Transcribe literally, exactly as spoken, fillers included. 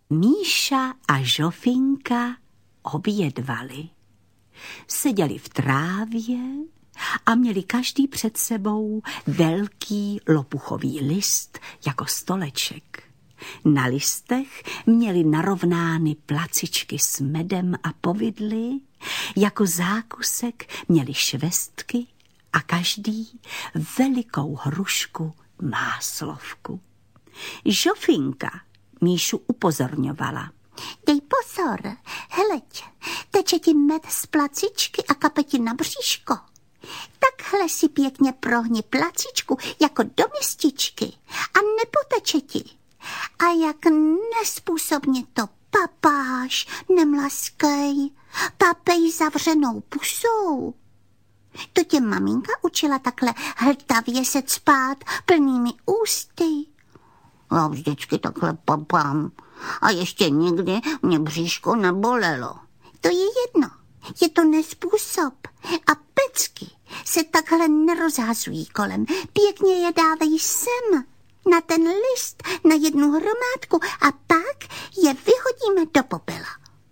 Míša a Žofinka obědvali. Seděli v trávě a měli každý před sebou velký lopuchový list jako stoleček. Na listech měli narovnány placičky s medem a povidly, jako zákusek měli švestky a každý velikou hrušku máslovku. Žofinka Míšu upozorňovala. Dej pozor, heleď, teče ti med z placičky a kape ti na bříško. Takhle si pěkně prohni placičku jako do mističky a nepoteče ti. A jak nespůsobně to papáš, nemlaskej, papej zavřenou pusou. To tě maminka učila takhle hltavě se cpát plnými ústy. Já vždycky takhle papám a ještě nikdy mě bříško nebolelo. To je jedno, je to nespůsob. A pecky se takhle nerozhazují kolem, pěkně je dávej sem, na ten list, na jednu hromádku a pak je vyhodíme do popela.